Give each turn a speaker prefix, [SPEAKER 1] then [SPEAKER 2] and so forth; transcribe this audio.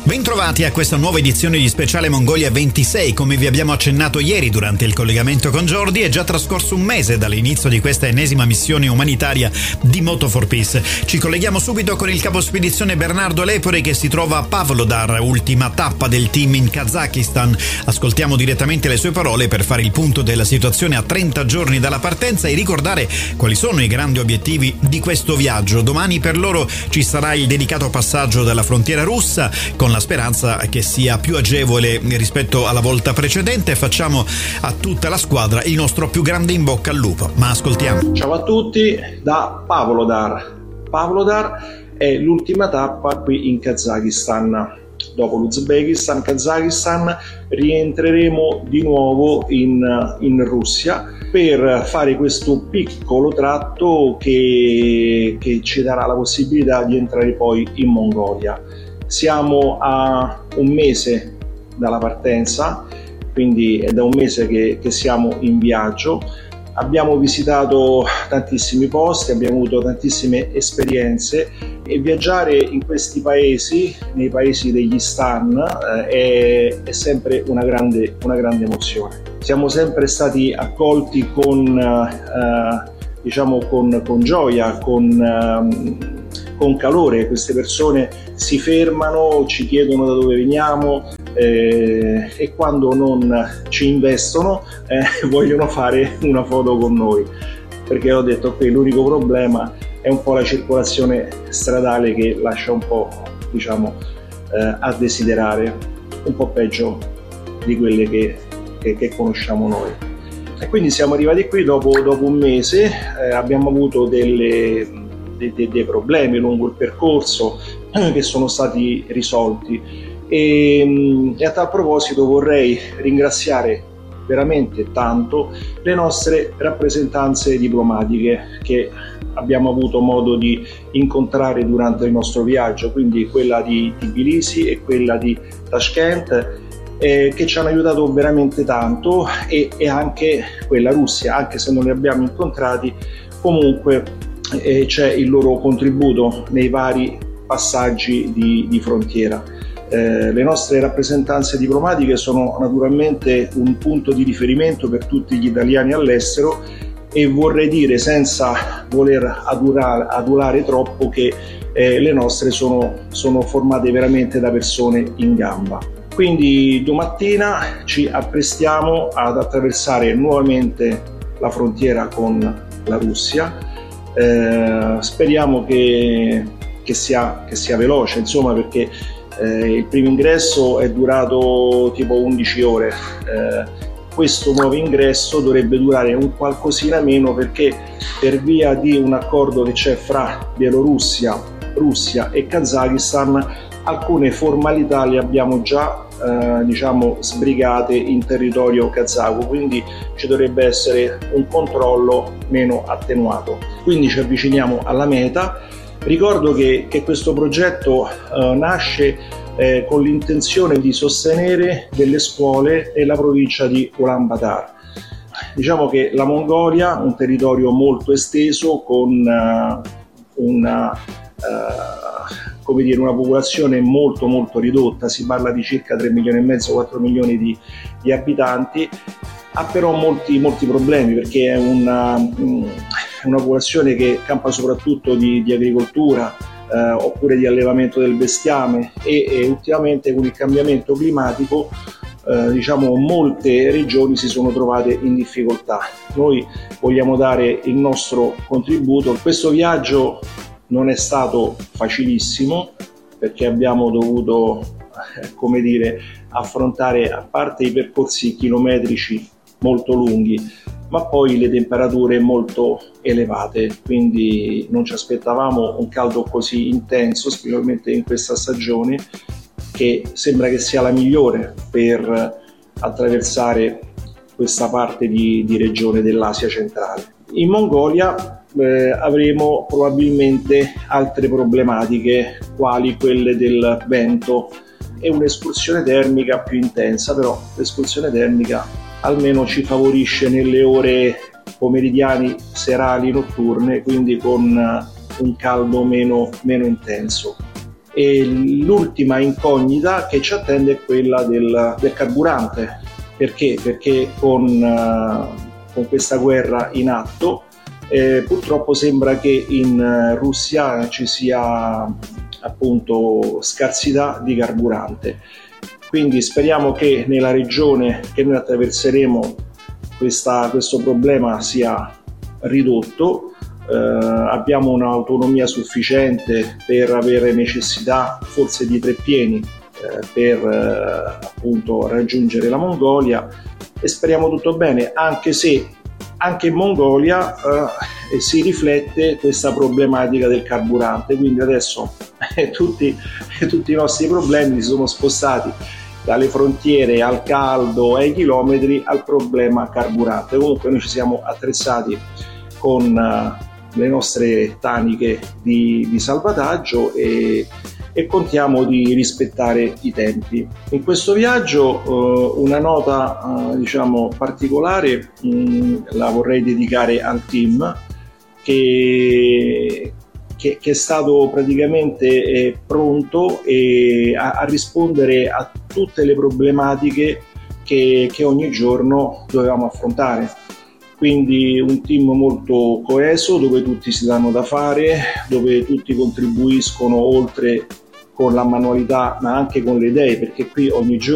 [SPEAKER 1] Bentrovati a questa nuova edizione di Speciale Mongolia 26. Come vi abbiamo accennato ieri durante il collegamento con Jordi, è già trascorso un mese dall'inizio di questa ennesima missione umanitaria di Moto for Peace. Ci colleghiamo subito con il capo spedizione Bernardo Lepore, che si trova a Pavlodar, ultima tappa del team in Kazakistan. Ascoltiamo direttamente le sue parole per fare il punto della situazione a 30 giorni dalla partenza e ricordare quali sono i grandi obiettivi di questo viaggio. Domani per loro ci sarà il dedicato passaggio dalla frontiera russa, con la speranza che sia più agevole rispetto alla volta precedente. Facciamo a tutta la squadra il nostro più grande in bocca al lupo. Ma ascoltiamo.
[SPEAKER 2] Ciao a tutti da Pavlodar. Pavlodar è l'ultima tappa qui in Kazakistan. Dopo l'Uzbekistan, Kazakistan, rientreremo di nuovo in Russia per fare questo piccolo tratto che ci darà la possibilità di entrare poi in Mongolia. Siamo a un mese dalla partenza, quindi è da un mese che siamo in viaggio. Abbiamo visitato tantissimi posti, abbiamo avuto tantissime esperienze e viaggiare in questi paesi, nei paesi degli stan, è sempre una grande emozione. Siamo sempre stati accolti con gioia, con calore. Queste persone si fermano, ci chiedono da dove veniamo e quando non ci investono vogliono fare una foto con noi, perché ho detto che l'unico problema è un po' la circolazione stradale, che lascia un po' a desiderare, un po' peggio di quelle che conosciamo noi. E quindi siamo arrivati qui dopo un mese. Abbiamo avuto dei problemi lungo il percorso che sono stati risolti e a tal proposito vorrei ringraziare veramente tanto le nostre rappresentanze diplomatiche che abbiamo avuto modo di incontrare durante il nostro viaggio, quindi quella di Tbilisi e quella di Tashkent, che ci hanno aiutato veramente tanto, e anche quella Russia, anche se non li abbiamo incontrati, comunque c'è il loro contributo nei vari passaggi di frontiera. Le nostre rappresentanze diplomatiche sono naturalmente un punto di riferimento per tutti gli italiani all'estero, e vorrei dire, senza voler adulare troppo, che le nostre sono formate veramente da persone in gamba. Quindi domattina ci apprestiamo ad attraversare nuovamente la frontiera con la Russia. Speriamo che sia veloce, insomma, perché il primo ingresso è durato tipo 11 ore. Questo nuovo ingresso dovrebbe durare un qualcosina meno, perché per via di un accordo che c'è fra Bielorussia, Russia e Kazakistan, alcune formalità le abbiamo già sbrigate in territorio kazako, quindi ci dovrebbe essere un controllo meno attenuato. Quindi ci avviciniamo alla meta. Ricordo che questo progetto nasce con l'intenzione di sostenere delle scuole nella provincia di Ulaanbaatar. Diciamo che la Mongolia, un territorio molto esteso, con una popolazione molto molto ridotta, si parla di circa 3,5 milioni, 4 milioni di abitanti, ha però molti problemi, perché è una popolazione che campa soprattutto di agricoltura, oppure di allevamento del bestiame, e ultimamente con il cambiamento climatico molte regioni si sono trovate in difficoltà. Noi vogliamo dare il nostro contributo. Questo viaggio non è stato facilissimo, perché abbiamo dovuto affrontare, a parte i percorsi chilometrici molto lunghi, ma poi le temperature molto elevate, quindi non ci aspettavamo un caldo così intenso, specialmente in questa stagione, che sembra che sia la migliore per attraversare questa parte di regione dell'Asia centrale. In Mongolia avremo probabilmente altre problematiche, quali quelle del vento e un'escursione termica più intensa, però l'escursione termica almeno ci favorisce nelle ore pomeridiane, serali, notturne, quindi con un caldo meno intenso. e l'ultima incognita che ci attende è quella del carburante. Perché? Perché con questa guerra in atto purtroppo sembra che in Russia ci sia appunto scarsità di carburante. Quindi speriamo che nella regione che noi attraverseremo questo problema sia ridotto. Abbiamo un'autonomia sufficiente per avere necessità forse di 3 pieni per appunto raggiungere la Mongolia, e speriamo tutto bene, anche se anche in Mongolia si riflette questa problematica del carburante. Quindi adesso tutti i nostri problemi si sono spostati dalle frontiere al caldo, ai chilometri, al problema carburante. Comunque noi ci siamo attrezzati con le nostre taniche di salvataggio e contiamo di rispettare i tempi. In questo viaggio una nota diciamo particolare la vorrei dedicare al team che è stato praticamente pronto a rispondere a tutte le problematiche che ogni giorno dovevamo affrontare. Quindi un team molto coeso, dove tutti si danno da fare, dove tutti contribuiscono oltre con la manualità ma anche con le idee, perché qui ogni giorno